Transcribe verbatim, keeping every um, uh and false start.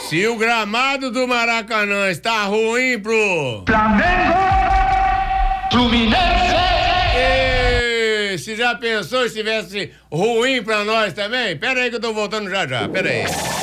Se o gramado do Maracanã está ruim pro Flamengo, Fluminense. E se já pensou se estivesse ruim pra nós também? Pera aí que eu tô voltando já já, pera aí.